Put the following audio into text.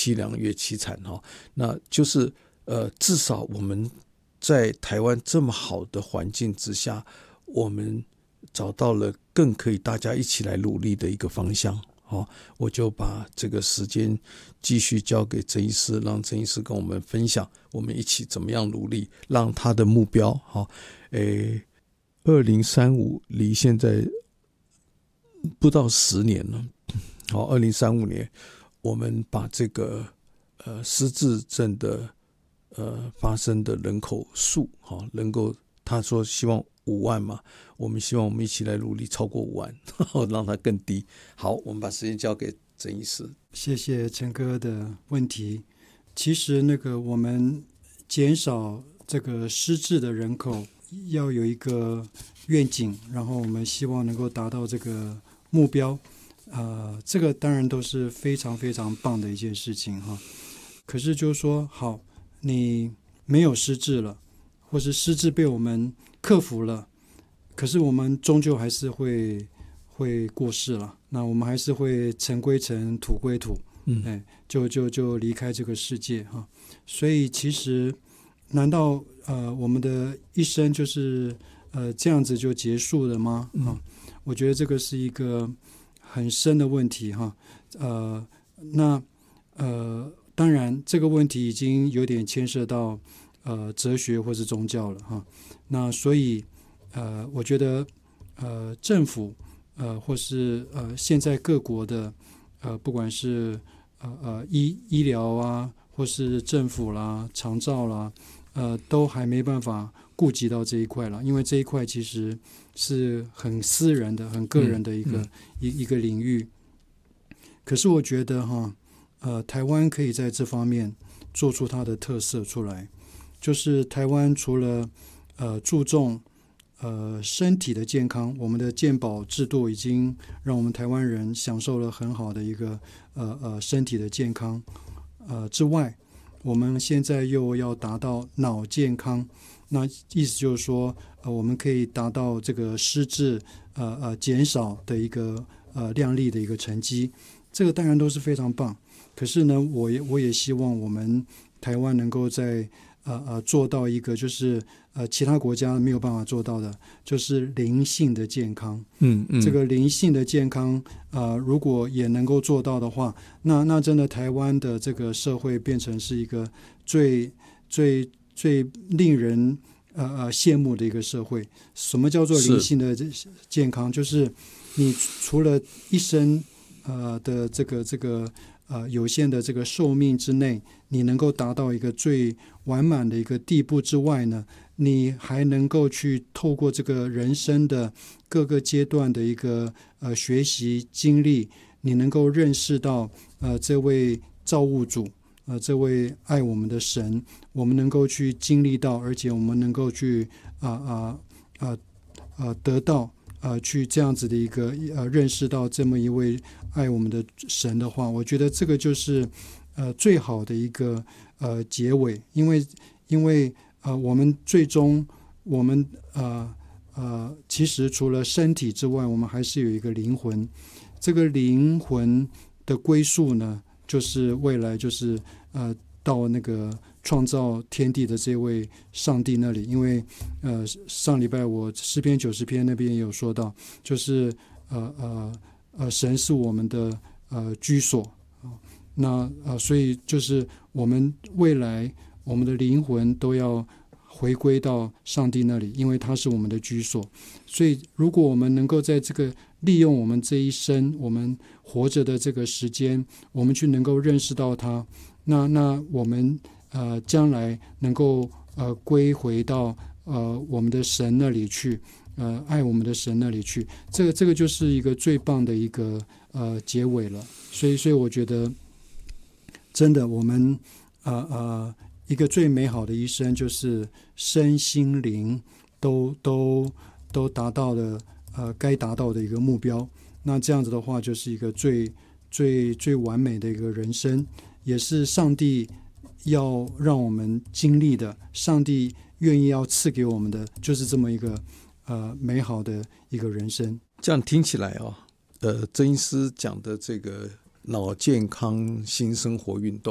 凄凉越凄惨那就是至少我们在台湾这么好的环境之下，我们找到了更可以大家一起来努力的一个方向我就把这个时间继续交给郑医师，让郑医师跟我们分享，我们一起怎么样努力，让他的目标2035离现在不到10年了2035年我们把这个失智症的发生的人口数能够，他说希望5万嘛，我们希望我们一起来努力超过5万让它更低。好，我们把时间交给郑医师。 谢谢陈哥的问题。其实我们减少这个失智的人口要有一个愿景，然后我们希望能够达到这个目标这个当然都是非常非常棒的一件事情可是就是说，好，你没有失智了，或是失智被我们克服了，可是我们终究还是会过世了，那我们还是会尘归尘，土归土就离开这个世界所以其实难道我们的一生就是这样子就结束了吗我觉得这个是一个很深的问题那当然这个问题已经有点牵涉到哲学或是宗教了那所以我觉得政府或是现在各国的不管是医疗啊，或是政府啦、长照啦都还没办法顾及到这一块了，因为这一块其实是很私人的、很个人的一个领域。可是我觉得台湾可以在这方面做出它的特色出来，就是台湾除了注重身体的健康，我们的健保制度已经让我们台湾人享受了很好的一个身体的健康之外，我们现在又要达到脑健康，那意思就是说我们可以达到这个失智减少的一个亮丽的一个成绩，这个当然都是非常棒。可是呢，我也希望我们台湾能够在做到一个就是其他国家没有办法做到的，就是灵性的健康。这个灵性的健康如果也能够做到的话，那真的台湾的这个社会变成是一个最令人羡慕的一个社会。什么叫做灵性的健康？就是你除了一生的这个有限的这个寿命之内，你能够达到一个最完满的一个地步之外呢，你还能够去透过这个人生的各个阶段的一个学习经历，你能够认识到这位造物主这位爱我们的神，我们能够去经历到，而且我们能够去得到去这样子的一个认识到这么一位爱我们的神的话，我觉得这个就是最好的一个结尾，因为我们最终我们其实除了身体之外，我们还是有一个灵魂，这个灵魂的归宿呢，就是未来就是到那个创造天地的这位上帝那里。因为上礼拜我诗篇90篇那边也有说到，就是神是我们的居所那所以就是我们未来我们的灵魂都要回归到上帝那里，因为他是我们的居所。所以如果我们能够在这个利用我们这一生我们活着的这个时间，我们去能够认识到他，那我们将来能够归回到我们的神那里去，爱我们的神那里去，这个就是一个最棒的一个结尾了。所以我觉得真的我们一个最美好的一生就是身心灵都达到了该达到的一个目标，那这样子的话就是一个最完美的一个人生，也是上帝要让我们经历的，上帝愿意要赐给我们的，就是这么一个美好的一个人生。 这样听起来曾医师讲的这个脑健康新生活运动